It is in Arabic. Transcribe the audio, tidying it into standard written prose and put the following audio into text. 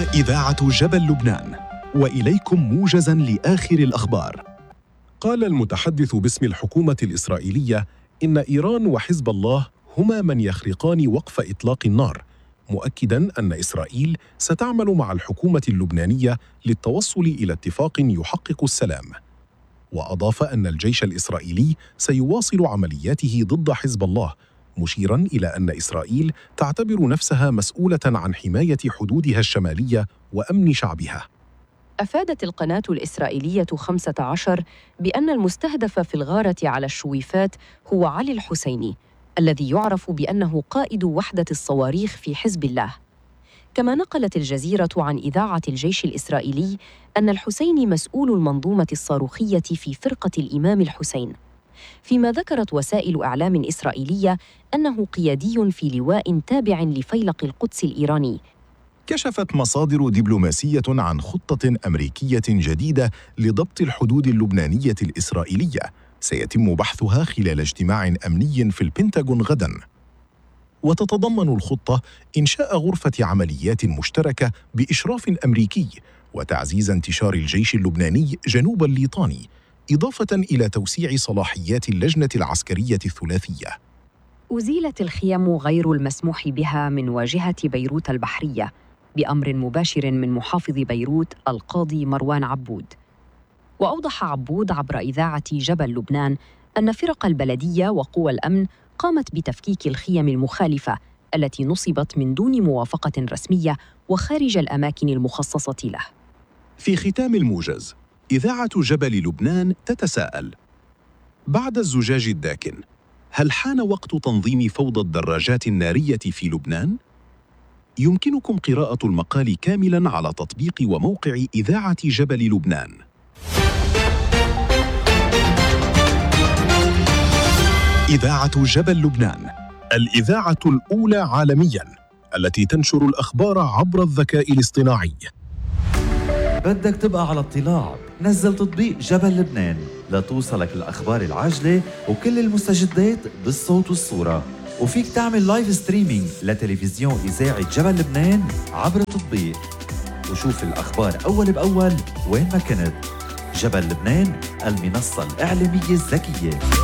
إذاعة جبل لبنان، وإليكم موجزاً لآخر الأخبار. قال المتحدث باسم الحكومة الإسرائيلية إن إيران وحزب الله هما من يخرقان وقف إطلاق النار، مؤكداً أن إسرائيل ستعمل مع الحكومة اللبنانية للتوصل إلى اتفاق يحقق السلام. وأضاف أن الجيش الإسرائيلي سيواصل عملياته ضد حزب الله، مشيراً إلى أن إسرائيل تعتبر نفسها مسؤولة عن حماية حدودها الشمالية وأمن شعبها. أفادت القناة الإسرائيلية 15 بأن المستهدف في الغارة على الشويفات هو علي الحسيني، الذي يعرف بأنه قائد وحدة الصواريخ في حزب الله. كما نقلت الجزيرة عن إذاعة الجيش الإسرائيلي أن الحسيني مسؤول المنظومة الصاروخية في فرقة الإمام الحسين، فيما ذكرت وسائل إعلام إسرائيلية أنه قيادي في لواء تابع لفيلق القدس الإيراني. كشفت مصادر دبلوماسية عن خطة أمريكية جديدة لضبط الحدود اللبنانية الإسرائيلية سيتم بحثها خلال اجتماع أمني في البنتاغون غداً. وتتضمن الخطة إنشاء غرفة عمليات مشتركة بإشراف أمريكي وتعزيز انتشار الجيش اللبناني جنوب الليطاني، إضافة إلى توسيع صلاحيات اللجنة العسكرية الثلاثية. أزيلت الخيم غير المسموح بها من واجهة بيروت البحرية بأمر مباشر من محافظ بيروت القاضي مروان عبود. وأوضح عبود عبر إذاعة جبل لبنان أن فرق البلدية وقوى الأمن قامت بتفكيك الخيم المخالفة التي نصبت من دون موافقة رسمية وخارج الأماكن المخصصة له. في ختام الموجز، إذاعة جبل لبنان تتساءل: بعد الزجاج الداكن، هل حان وقت تنظيم فوضى الدراجات النارية في لبنان؟ يمكنكم قراءة المقال كاملاً على تطبيق وموقع إذاعة جبل لبنان. إذاعة جبل لبنان، الإذاعة الأولى عالمياً التي تنشر الأخبار عبر الذكاء الاصطناعي. بدك تبقى على اطلاع؟ نزل تطبيق جبل لبنان لتوصلك الأخبار العاجلة وكل المستجدات بالصوت والصورة، وفيك تعمل لايف ستريمينج لتلفزيون إذاعة جبل لبنان عبر التطبيق وشوف الأخبار أول بأول وين ما كنت. جبل لبنان، المنصة الإعلامية الذكية.